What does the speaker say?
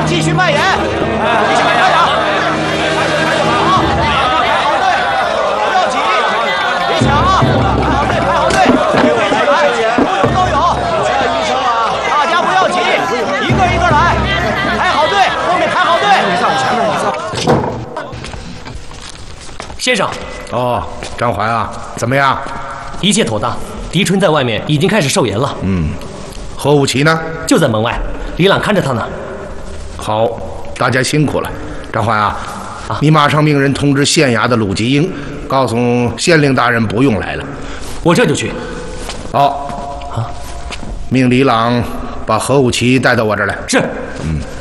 继续扮演，继续排长。好，排好队，不要挤，别抢啊！排好队，排好队，一个一个来，都有。医生啊，大家不要挤，一个一个来，排好队，后面排好队。你上前面，你上。 先生。 哦，张怀啊，怎么样？ 一切妥当。狄春在外面已经开始授言了。 何武奇呢？ 就在门外，李朗看着他呢。 好，大家辛苦了。张怀啊，你马上命人通知县衙的鲁吉英，告诉县令大人不用来了。 我这就去。 好，命李朗把何武奇带到我这儿来。 是。